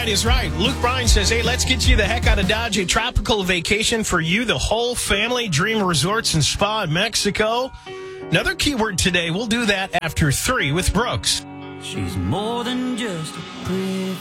right is right. Luke Bryan says, hey, let's get you the heck out of Dodge. A tropical vacation for you, the whole family. Dream Resorts and Spa in Mexico. Another keyword today. We'll do that after 3 with Brooks. She's more than just a pretty